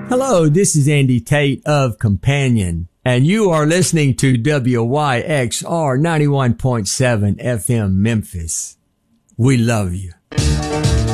Hello, this is Andy Tate of Companion, and you are listening to WYXR 91.7 FM Memphis. We love you.